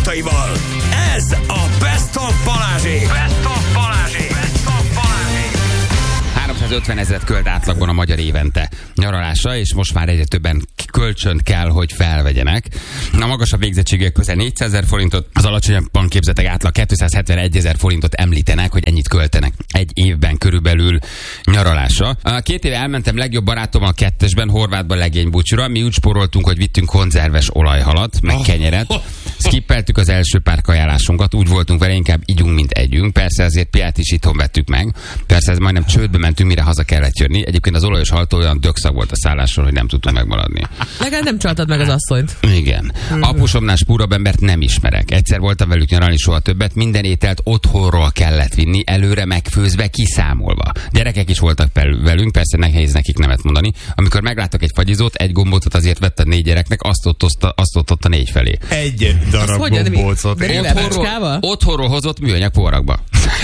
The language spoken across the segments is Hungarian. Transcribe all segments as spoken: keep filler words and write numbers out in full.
barátaival. Ez a Best of Balázsék. Best of Balázsék. Best of Balázsék. háromszázötven ezret költ átlagban a magyar évente nyaralásra, és most már egyre többen kölcsönt kell, hogy felvegyenek. A magasabb végzettségűek közel négyszázezer forintot, az alacsonyabban képzettek átlag kétszázhetvenegy ezer forintot említenek, hogy ennyit költenek egy évben körülbelül nyaralásra. Két éve elmentem legjobb barátommal kettesben Horvátban legénybúcsúra. Mi úgy spóroltunk, hogy vittünk konzerves olajhalat, meg kenyeret. Skippeltük az első pár kajálásunkat, úgy voltunk vele, inkább ígyunk, mint együnk. Persze azért piát is itthon vettük meg. Persze ez majdnem csődbe mentünk, mire haza kellett jönni. Egyébként az olajos haltó olyan dökszag volt a szállásról, hogy nem tudtunk megmaradni. Legalább nem csaltad meg az asszonyt. Igen. Apusomnál spúrabb embert nem ismerek. Egyszer voltam velük nyaralni, soha többet. Minden ételt otthonról kellett vinni, előre megfőzve, kiszámolva. Gyerekek is voltak velünk, persze nehéz nekik nemet mondani. Amikor megláttak egy fagyizót, egy gombócot azért vett a négy gyereknek, azt osztotta, azt osztotta négy felé. Egy darab gombócot. Otthonról, otthonról hozott műanyag poharakba.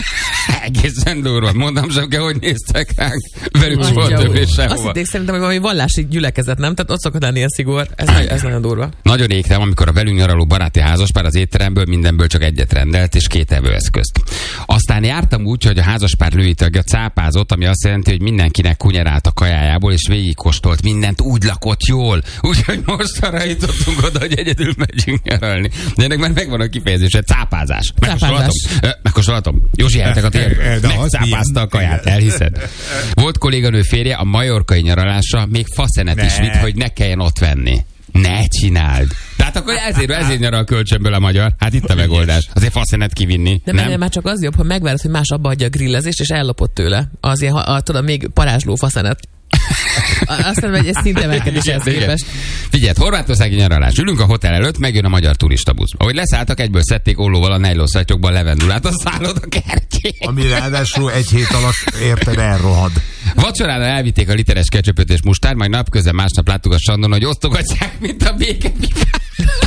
Egészen durva. Mondom sem kell, hogy néztek ránk. Velük soha többé sehova. Azt hitték szerintem, hogy valami vallási gyülekezet, nem? Tehát ott szokott lenni a szigor. Ez, ez nagyon durva. Nagyon égtem, amikor a velünk nyaraló baráti házaspár az étteremből mindenből csak egyet rendelt, és két evőeszközt. Aztán jártam úgy, hogy a házaspár lőítagja cápázott, ami azt jelenti, hogy mindenkinek kunyerált a kajájából, és végigkóstolt mindent, úgy lakott jól. Úgyhogy most arra jutottunk oda, hogy egyedül megyünk nyaralni. De ennek már megvan a kifejezése, cápázás. Megkóstolhatom? Megkóstolhatom? Józsi, eltek a tér. Megcápázta a kaját, elhiszed? Volt kolléganő férje a majorkai nyaralásra, még faszenet is vitt, hogy ne kelljen ott venni. Ne csináld! Tehát akkor ezért, ezért nyaral kölcsönből a magyar. Hát itt a megoldás. Azért faszenet kivinni. De nem? Már csak az jobb, hogy megvárod, hogy más abba adja a grillezést, és ellopott tőle. Az ilyen, a, tudod, még parázsló faszenet. Azt mondom, hogy ez szintemelkedéshez képest. Figyelj, horvátországi nyaralás. Ülünk a hotel előtt, megjön a magyar turistabusz. Ahogy leszálltak, egyből szedték ollóval a nejlonszattyokban levendulát a szálloda kertjén. Ami ráadásul egy hét alatt érted elrohad. Vacsorára elvitték a literes ketchupöt és mustár, majd napközben másnap láttuk a strandon, hogy osztogatják, mint a békepipát.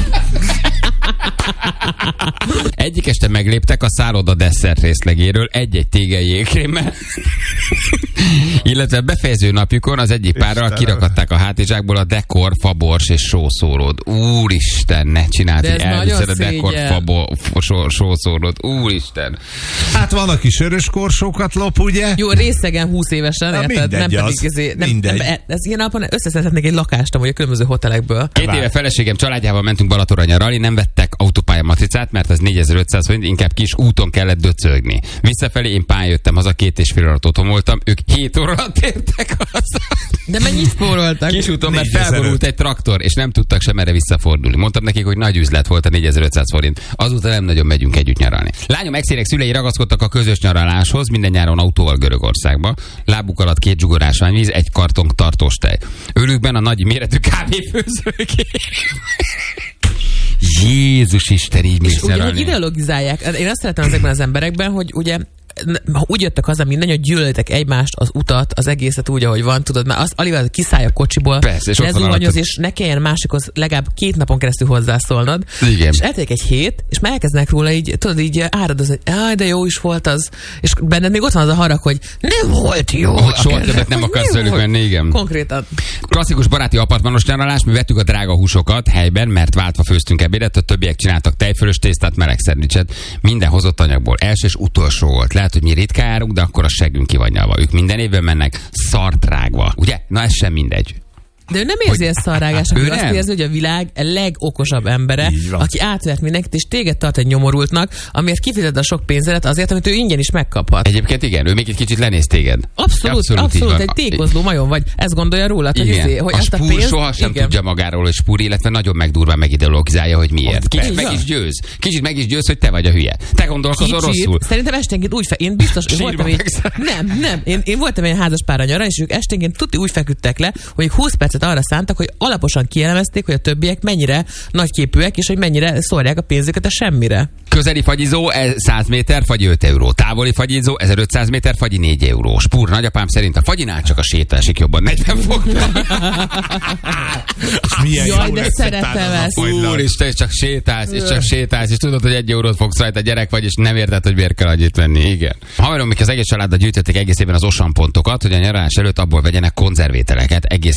Egyik este megléptek a szálloda desszert részlegéről egy-egy tégely jégkrémmel. Illetve befejező napjukon az egyik párral kirakadták a hátizsákból a dekor, fabors és sószórót. Úristen, ne csináld, hogy elviszed a dekor, fabor, sószórót. Úristen. Hát van, aki sörös korsókat lop, ugye? Jó, részegen húsz évesen, érted? Mindegy, nem az. pedig ezért, nem, Mindegy. nem, ez ilyen napon összeszedhetnék egy lakást amúgy a különböző hotelekből. Két éve feleségem családjával mentünk Balatonra nyaralni, nem vettek autópálya matricát, mert az négyezer-ötszáz forint, inkább kis úton kellett döcögni. Visszafelé én pályán jöttem haza, két és fél alatt otthon voltam, ők hét óra alatt értek haza. De mennyit spóroltak? Kis úton, mert felborult egy traktor, és nem tudtak sem erre visszafordulni. Mondtam nekik, hogy nagy üzlet volt a négyezer-ötszáz forint. Azóta nem nagyon megyünk együtt nyaralni. Lányom exének szülei ragaszkodtak a közös nyaraláshoz, minden nyáron autóval Görögországba. Lábuk alatt két zsugor ásványvíz, egy karton tartós tej. Ölükben a nagy méretű kávéfőzőgép. Jézus Isten, így mész ugye, hogy ideologizálják. Én azt szeretem ezekben az emberekben, hogy ugye úgy jöttek haza minden, hogy gyűlölitek egymást, az utat, az egészet úgy, ahogy van, tudod, már az alig kiszállj a kocsiból, lezuhanyoz, és ne kelljen másikhoz legalább két napon keresztül hozzászólnod. Igen. És eltelik egy hét, és már elkezdenek róla így, tudod, így áradozni, hogy áj, de jó is volt az, és benned még ott van az a harag, hogy nem volt jó. Hogy soha többet nem akarsz velük menni, igen. Konkrétan. Klasszikus baráti apartmanos nyaralás, mi vettük a drága húsokat helyben, mert váltva főztünk ebédet, a többiek csináltak tejfölös tésztát, meleg szendvicset, minden hozott anyagból. első és utolsó volt. Lehet, hogy mi ritkán járunk, de akkor a seggünk ki van nyalva. Ők minden évben mennek szartrágva. Ugye? Na ez sem mindegy. De ő nem érzi ezt szarrágásnak, ő azt érzi, hogy a világ a legokosabb embere, aki átvert mindenkit, és téged tart egy nyomorultnak, amiért kifizeted a sok pénzedet azért, amit ő ingyen is megkaphat. Egyébként igen, ő még egy kicsit lenéz téged. Abszolút, abszolút, abszolút egy tékozló majom vagy. Ezt gondolja rólad, hogy, izé, hogy a ezt a pénzt... sohasem igen. tudja magáról, hogy spúr, illetve nagyon megdurván megideologizálja, hogy miért. Kicsit meg is győz. Kicsit meg is győz, hogy te vagy a hülye. Te gondolkozol rosszul. Szerintem esténként úgy fe... Én biztos, én voltam egy... Nem, nem. Én, én voltam egy házaspárra nyarán, és ők esténként tuti úgy feküdtek le, hogy húsz percet arra szántak, hogy alaposan kielemezték, hogy a többiek mennyire nagyképűek, és hogy mennyire szórják a pénzüket a semmire. Közeli fagyizó száz méter, fagyi öt euró. Távoli fagyizó ezerötszáz méter, fagyi négy euró. Spúr nagyapám szerint a fagyinál csak a sétásig jobban negyven fokban. Jaj, de szeretem ezt. Úristen, és csak sétálsz, és csak sétálsz, és tudod, hogy egy eurót fogsz rajta, gyerek vagy, és nem érted, hogy miért kell annyit venni. Igen. Haverom, mikor az egész családdal gyűjtötték egész évben az osampontokat, hogy a nyaralás előtt abból vegyenek konzervételeket, egész héten só,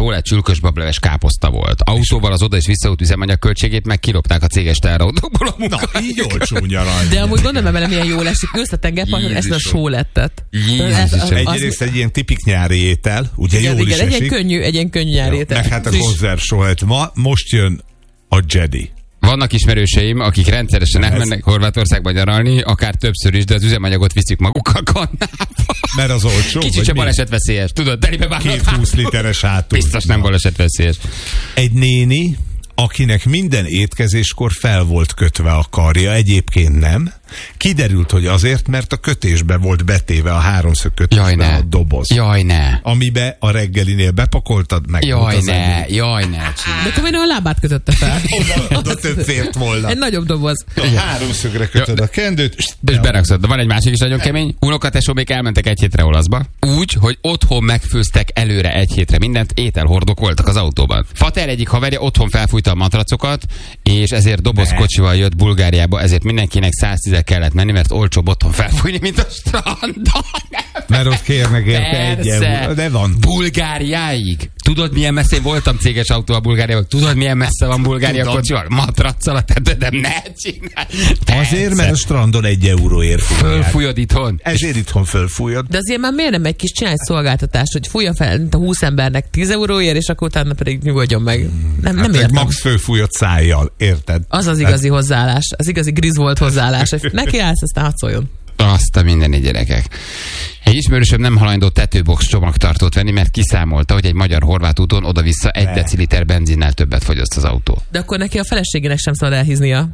só lett, csülkös bableves káposzta volt. Autóval az oda és visszaút üzemanyag költségét meg kilopták a céges teherautókból a munka. Na, így olcsó nyaralni. De amúgy gondolom, velem milyen jól esik. Ősz a tengerparton, ezt a só lettet. Egyrészt egy ilyen tipik nyári étel, ugye igen, jól igen, is egy esik. Könnyű, egy ilyen könnyű nyári étel. Meg hát a konzervsóhet ma, most jön a Jedi. Vannak ismerőseim, akik rendszeresen elmennek Horvátországba nyaralni, akár többször is, de az üzemanyagot viszik magukkal kannába. Mert az olcsó. Kicsit sem balesetveszélyes, tudod, telibe vállal. Két húsz literes hátul. Biztos nem balesetveszélyes. Egy néni, akinek minden étkezéskor fel volt kötve a karja, egyébként nem. Kiderült, hogy azért, mert a kötésbe volt betéve a háromszög kötésbe a doboz. Jaj, ne. Amibe a reggelinél bepakoltad, meg jaj, ne, jaj, ne. De akkor a lábát kötötte fel. oda, oda több fért volna. Egy nagyobb doboz. A háromszögre kötöd a kendőt, és, és berakszod. De van egy másik is nagyon kemény. Unokatesómék elmentek egy hétre olaszba. Úgy, hogy otthon megfőztek előre egy hétre mindent, ételhordók voltak az autóban. Fater egyik haverja otthon felfújta a matracokat, és ezért dobozkocsival jött Bulgáriába, ezért mindenkinek száztíz kellett menni, mert olcsóbb otthon felfújni, mint a strandon. Mert ott kérnek érte egy euró. De van. Bulgáriáig. Tudod, milyen messze én voltam céges autó a Bulgáriában? Tudod, milyen messze van Bulgária kocsival? Matraccal a tetődem, ne csinálj. Azért, mert a strandon egy euróért fújják. Fölfújod itthon. Ezért itthon fölfújod. De azért már miért nem egy kis csinálj szolgáltatást, hogy fújja fel, mint a húsz embernek tíz euróért, és akkor utána pedig nyugodjon meg. Nem, hát nem értem. Max fölfújott szájjal, érted? Az az igazi hát... hozzáállás. Az igazi Griswold hozzáállás. Neki állsz, aztán hadd szóljon. Azt a mindeni gyerekek. Egy ismerősöm nem hajlandó tetőbox csomagtartót venni, mert kiszámolta, hogy egy magyar-horvát úton oda-vissza egy deciliter benzinnel többet fogyaszt az autó. De akkor neki a feleségének sem szabad elhíznia.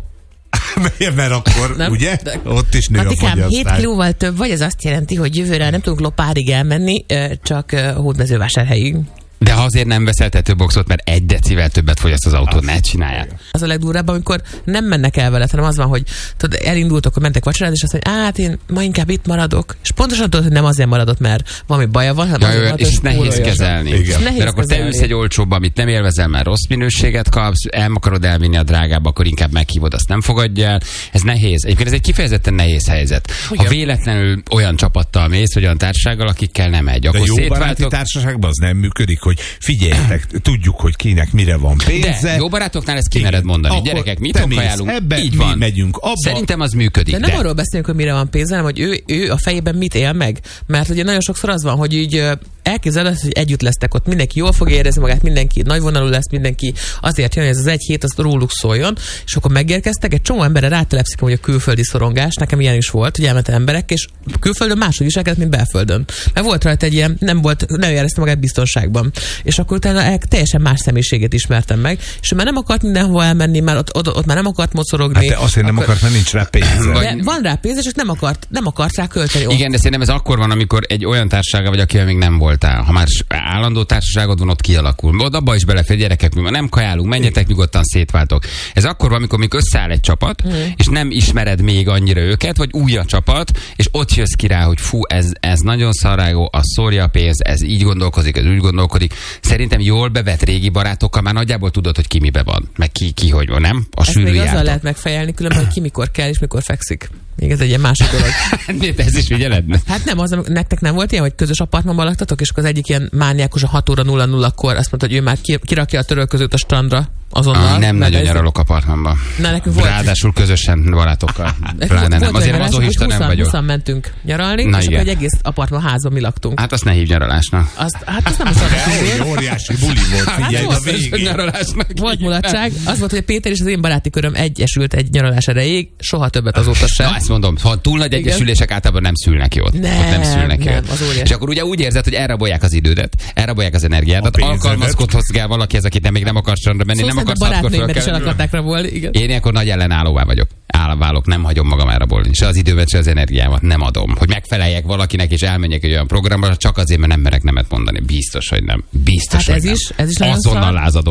Mert akkor, nem? Ugye? De... Ott is nő Matikám, a fogyasztás. hét kilóval több, vagy ez azt jelenti, hogy jövőre nem tudunk Lopárig elmenni, csak Hódmezővásárhelyig. De ha azért nem veszel tetőboxot, mert egy decivel többet fogyaszt az autó, ne csinálják. Az a legdurvább, amikor nem mennek el veled, hanem az van, hogy tudod, elindultok, hogy mentek vacsorázni, és azt mondja, hát én ma inkább itt maradok. És pontosan tudod, hogy nem azért maradott, mert valami baja van, hanem ja, azért, és ezt nehéz kezelni. Nehéz mert akkor kezelni. te ülsz egy olcsóbb, amit nem élvezel, mert rossz minőséget kapsz, el akarod elvinni a drágább, akkor inkább meghívod, azt nem fogadja el. Ez nehéz. Egyébként ez egy kifejezetten nehéz helyzet. Ugyan. Ha véletlenül olyan csapattal mész, vagy olyan társasággal, akikkel nem egy, akkor jó baráti társaságban az nem működik, hogy figyelj, tudjuk, hogy kinek mire van pénze. De jó barátoknál ezt kimered mondani. Akkor gyerekek, mit ajánlunk? Ebbe, így mi van. megyünk abba. Szerintem az működik. De nem de. arról beszélünk, hogy mire van pénze, hanem hogy ő, ő a fejében mit él meg. Mert ugye nagyon sokszor az van, hogy így elképzeled, hogy együtt lesztek ott, mindenki jól fog érezni magát, mindenki nagyvonalú lesz, mindenki azért jön, hogy ez az egy hét, az róluk szóljon, és akkor megérkeztek, egy csomó emberre rátelepszik, hogy a külföldi szorongás, nekem ilyen is volt, hogy elment emberek, és külföldön máshogy viselkedett, mint belföldön. Mert volt rajta egy ilyen, nem volt, nem érezte magát biztonságban. És akkor utána teljesen más személyiséget ismertem meg, és már nem akart mindenhova elmenni, már ott, ott, ott már nem akart mocorogni. Hát azért nem akart, mert nincs rá pénze. De van rá pénze, csak nem akart, nem akart rá költeni. Igen, de szerintem ez akkor van, amikor egy olyan társasága vagy, akivel még nem voltál. Ha már állandó társaságod van, ott kialakul. Ott abba is belefér, gyerekek, mi nem kajálunk, menjetek, nyugodtan szétváltok. Ez akkor van, amikor még összeáll egy csapat, mm. és nem ismered még annyira őket, vagy új a csapat, és ott jössz ki rá, hogy fú, ez, ez nagyon szarrágó, az szórja a pénz, ez így gondolkozik, ez úgy gondolkodik. Szerintem jól bevett régi barátokkal már nagyjából tudod, hogy ki mibe van, meg ki, ki hogy van, nem? A sűrű jártok. Azzal lehet megfejelni, különben, hogy ki mikor kell és mikor fekszik. Még ez egy ilyen másik dolog. Ez is figyeled? Hát nem, az, nektek nem volt ilyen, hogy közös apartmanban laktatok, és akkor az egyik ilyen mániákus a hat óra nulla nullakor azt mondta, hogy ő már kirakja a törölközőt a strandra. Azonnal. Ah, nem nagyon nyaralok apartmanban. Na, nekünk volt. Ráadásul közösen barátokkal. Pláne nem. Azért mazochista nem vagyok. húszan mentünk nyaralni, na, és igen. akkor egy egész apartmanházban mi laktunk. Hát azt ne hívj nyaralásnak. Azt, hát azt nem is adott. Óriási buli volt. Figyelj, hát a végén. Nyaralásnak. Volt mulatság. Az volt, hogy a Péter és az én baráti köröm egyesült egy nyaralás erejéig, soha többet azóta sem. Na, ezt mondom, ha túl nagy egyesülések általában nem szülnek jót. Nem, ott nem szülnek nem, jót. És akkor ugye úgy érzed, hogy elrabolják az idődet, elrabolják az energiádat, alkalmazkodhatsz kell valakihez, akit nem még nem akarsz strandra menni, nem akarsz hatkor is el akarták rabolni, igen. Én akkor nagy ellenállóvá vagyok. Állválok, nem hagyom magam elrabolni. Se az időmet, se az energiámat nem adom. Hogy megfeleljek valakinek és elmenjek egy olyan programra, csak azért, mert nem merek nemet mondani. Biztos, hogy nem. Biztos, hát ez hogy is, nem. ez is azonnal szar. Lázadok.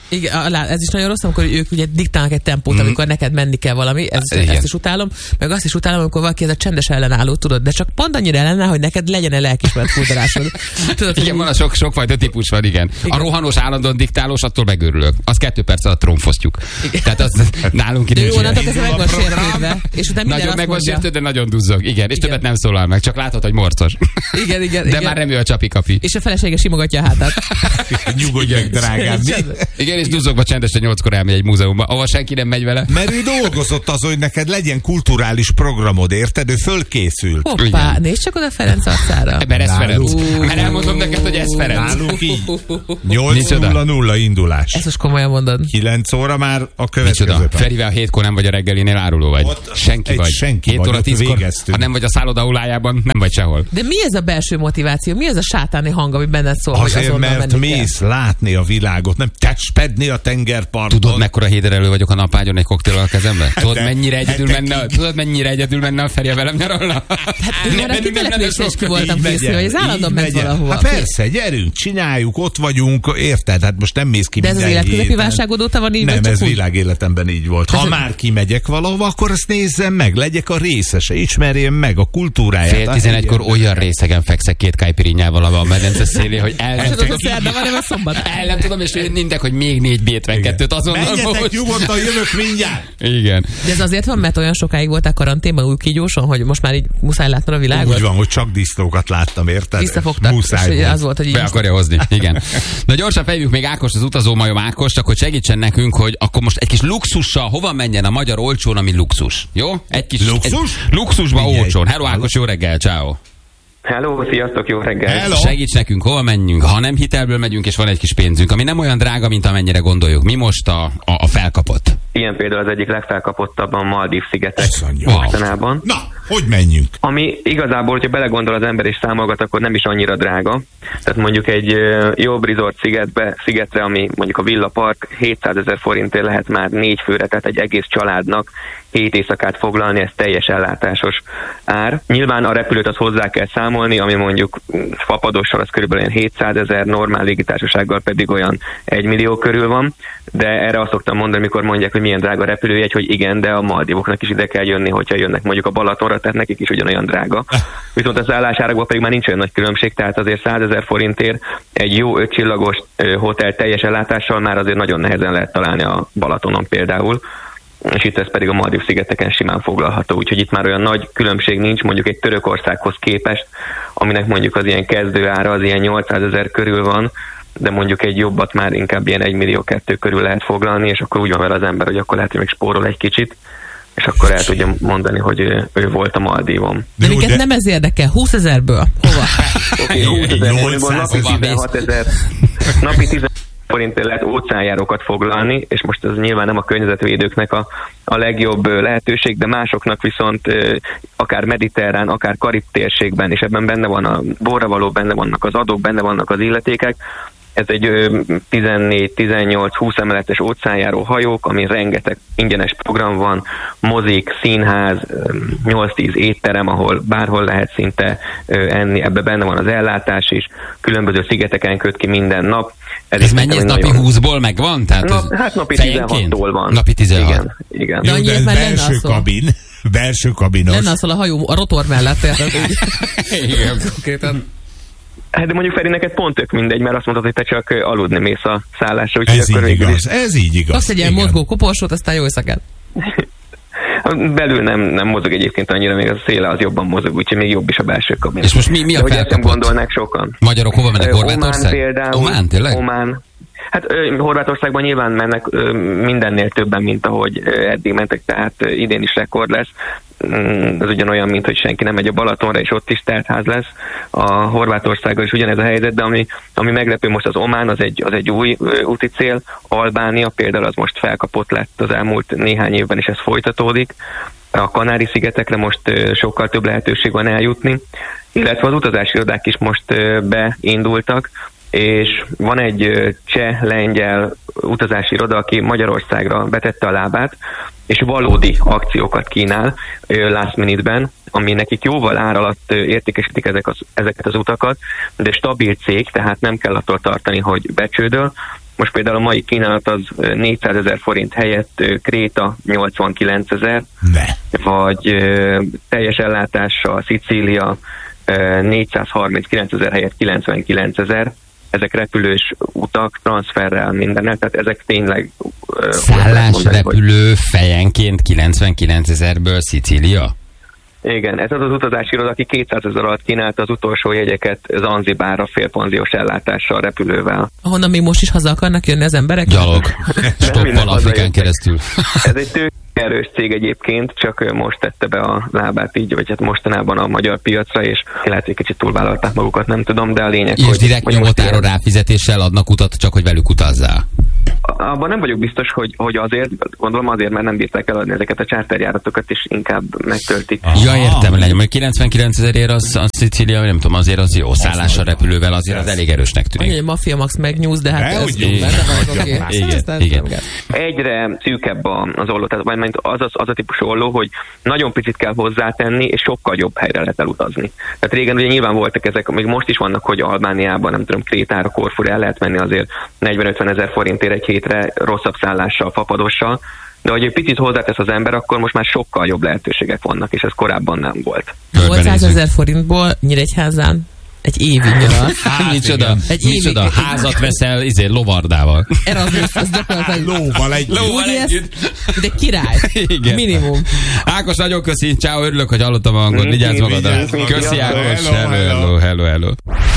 Igen, ez is nagyon rossz, amikor ők ugye diktálnak egy tempót, mm. amikor neked menni kell valami, ezt, ezt is utálom, meg azt is utálom, amikor valaki ez a csendes ellenálló, tudod, de csak pont annyira ellenáll, hogy neked legyen egy lelkismert fúrdarásod. Tudod, igen, van a sok, sokfajta típus van, igen. igen. A rohanós, állandóan diktálós, attól megőrülök. Az kettő perc alatt trónfosztjuk. Tehát az nálunk idő. Jó, onnantól kezdve meg van sértődve. És utána nagyon meg van sértődve, de nagyon duzzog. Igen, és igen. többet nem szólal meg, csak látod, hogy morcos. Igen, igen. De igen. már nem ő a csapi-kapi. És a felesége simogatja a hátát. Nyugodj meg, drágám. Igen, és duzzogva csendesen nyolckor elmegy egy múzeumba, ahol senki nem megy vele. Mert ő dolgozott az, hogy neked legyen kulturális programod, érted? Ő fölkészült. Hoppá, nézd csak oda Ferenc arcára. Mert ez Ferenc. Mert elmondom neked, hogy ez Ferenc. Nálunk így. nyolc nulla nulla indulás. Ezt most komolyan mondod. kilenc óra már a következő. Ferivel hétkor nem vagy a reggelinél, áruló vagy. Ott senki vagy. Senki hét óra tízkor, ha nem vagy a szállodahulájában, nem vagy sehol. De mi ez a belső motiváció? Mi ez a sátáni hang, ami benned szól? Azért, mert mész látni a világot, nem testpedni a tengerparton. Tudod, mekkora héderelő vagyok a napágyon egy koktéllal a kezembe? Tudod, mennyire egyedül menne, tudod, mennyire egyedül menne a Feri velem nyaralna? Hát én már a kitelepülésre is ki voltam készülve, hogy ez állandóan ment valahova. Hát persze, gyerünk, csináljuk, ott vagyunk, érted? Hát most nem mész ki de ez az életközepi válságod óta van így? Nem, ez világéletemben így volt. Ha már kimegyek valahova, akkor azt nézzem meg, legyek a részese, ismerjem meg a kultúráját. Fél tizenegykor olyan részegen fekszek két kájpirinyával a medence szélén, hogy el nem tudom. El nem tudom, és én mindek, hogy még négy bé hetvenkettőt azonnal most. Menjetek nyugodtan, jövök mindjárt. Igen. De ez azért van, mert olyan sokáig voltál karanténban új kígyóson, hogy most már így muszáj látnod a világot? Úgy van, hogy csak disznókat láttam, érted? Visszafogtak. Muszáj volt. Az volt, hogy be akarja hozni. Igen. Na gyorsan fejjük még Ákost, az utazó majom Ákost, akkor segítsen nekünk, hogy akkor most egy kis luxussal hova menjen a magyar olcsón, ami luxus. Jó? Egy kis luxus? Egy luxusba olcsón. Hello Ákos, jó reggel, ciao. Hello, sziasztok, jó reggel! Hello. Segíts nekünk, hova menjünk, ha nem hitelből megyünk, és van egy kis pénzünk, ami nem olyan drága, mint amennyire gondoljuk. Mi most a, a, a felkapott? Ilyen például az egyik legfelkapottabb a Maldív-szigetek mostanában. Wow. Na, hogy menjünk? Ami igazából, hogyha belegondol az ember és számolgat, akkor nem is annyira drága. Tehát mondjuk egy jobb resort szigetbe, szigetre, ami mondjuk a Villa Park, hétszázezer forintért lehet már négy főre, tehát egy egész családnak hét éjszakát foglalni, ez teljes ellátásos ár. Nyilván a repülőt az hozzá kell számolni, ami mondjuk fapadossal az körülbelül hétszázezer, normál légitársasággal pedig olyan egy millió körül van, de erre azt szoktam mondani, amikor mondják, hogy milyen drága repülőjegy, hogy igen, de a Maldivoknak is ide kell jönni, hogyha jönnek mondjuk a Balatonra, tehát nekik is ugyanolyan drága. Viszont az állásárakban pedig már nincs olyan nagy különbség, tehát azért százezer forintért egy jó ötcsillagos hotel teljes ellátással már azért nagyon nehezen lehet találni a Balatonon például, és itt ez pedig a Maldív-szigeteken simán foglalható, úgyhogy itt már olyan nagy különbség nincs, mondjuk egy Törökországhoz képest, aminek mondjuk az ilyen kezdőára az ilyen nyolcszázezer körül van, de mondjuk egy jobbat már inkább ilyen egy millió kettő körül lehet foglalni, és akkor úgy van vele az ember, hogy akkor lehet, hogy még spórol egy kicsit, és akkor el tudja mondani, hogy ő, ő volt a Maldívon. De minket de... nem ez érdekel, húszezerből. Hova? Oké, húszezerből napi tizenhatezer, napi tizenhat forintért lehet óceánjárókat foglalni, és most ez nyilván nem a környezetvédőknek a, a legjobb lehetőség, de másoknak viszont akár mediterrán, akár karib térségben, és ebben benne van a borravaló, benne vannak az adók, benne vannak az illetékek. Ez egy tizennégy, tizennyolc, húsz emeletes óceánjáró hajók, ami rengeteg ingyenes program van, mozik, színház, nyolc-tíz étterem, ahol bárhol lehet szinte enni, ebbe benne van az ellátás is, különböző szigeteken köt ki minden nap. Ez, ez mennyi, ez napi nagyon... húszból megvan? Tehát Na, hát napi tizenhattól van. Napi tizenhat. Igen, igen. De jó, de ez belső kabin. Belső kabinos. Lenne az a hajó a rotor mellett. Igen, konkrétan. Hát de mondjuk Feri, neked pont tök mindegy, mert azt mondtad, hogy te csak aludni mész a szállásra. Ez így igaz, is... ez így igaz. Azt egy ilyen mozgó koporsót, aztán jó éjszakát. Belül nem, nem mozog egyébként annyira, még a széle az jobban mozog, úgyhogy még jobb is a belső kabin. És most mi, mi a felkapott? Nem gondolnak sokan. Magyarok hova mennek? Horvátország? Omán például. Omán, tényleg? Omán. Hát Horvátországban nyilván mennek mindennél többen, mint ahogy eddig mentek, tehát idén is rekord lesz. Ez ugyanolyan, mint hogy senki nem megy a Balatonra, és ott is teltház lesz. A Horvátországgal is ugyanez a helyzet, de ami, ami meglepő most az Omán, az egy, az egy új úti cél. Albánia például az most felkapott lett az elmúlt néhány évben, és ez folytatódik. A Kanári-szigetekre most sokkal több lehetőség van eljutni, illetve az utazási irodák is most beindultak, és van egy cseh-lengyel utazási iroda, aki Magyarországra betette a lábát, és valódi akciókat kínál last minute-ben, ami nekik jóval ár alatt értékesítik ezek az, ezeket az utakat, de stabil cég, tehát nem kell attól tartani, hogy becsődöl, Most például a mai kínálat az négyszázezer forint helyett Kréta nyolcvankilencezer, vagy ö, teljes ellátással Szicília ö, négyszázharminckilencezer helyett kilencvenkilencezer. Ezek repülős utak, transferrel, mindennel, tehát ezek tényleg... Ö, Szállás, mondani, repülő hogy... fejenként kilencvenkilencezerből Szicília? Igen, ez az az utazási iroda, aki kétszázezer alatt kínálta az utolsó jegyeket Zanzibárra félpanziós ellátással, repülővel. Ahonnan még most is haza akarnak jönni az emberek? Gyalog. Stoppal Afrikán keresztül. Ez egy tőkerős cég egyébként, csak most tette be a lábát így, vagy hát mostanában a magyar piacra, és lehet, hogy kicsit túlvállalták magukat, nem tudom, de a lényeg, és hogy... És direkt nyomatáron ráfizetéssel adnak utat, csak hogy velük utazzál. Abban nem vagyok biztos, hogy, hogy azért, gondolom azért, mert nem bírták eladni ezeket a charterjáratokat, és inkább megtöltik. Ja, értem, legyen, mert kilencvenkilencezerért az, az Szicília, nem tudom, azért az jó szállással repülővel, azért az elég erősnek tűnik. Annyi, hogy Mafia Max megnyúz, de hát ez jó, igen. Egyre szűkebb az olló, tehát az, az, az a típusú olló, hogy nagyon picit kell hozzátenni, és sokkal jobb helyre lehet elutazni. Tehát régen ugye nyilván voltak ezek, még most is vannak, hogy Albániában, nem tudom, Krétára, Korfura el lehet menni azért negyven-ötven ezer forintért egy hétre rosszabb szállással, fapadossal, de hogy egy picit hozzátesz az ember, akkor most már sokkal jobb lehetőségek vannak, és ez korábban nem volt. nyolcszázezer forintból Nyíregyházán egy évig nyaral. Hát, micsoda, egy micsoda évig. Házat veszel izé, lovardával. Erasmus, az gyakorlatilag lóval együtt. Lóval együtt. De király. Igen. Minimum. Ákos, nagyon köszi. Ciao, örülök, hogy hallottam a hangot. Vigyázz magadra. Köszi, Ákos. Hello, hello, hello, hello.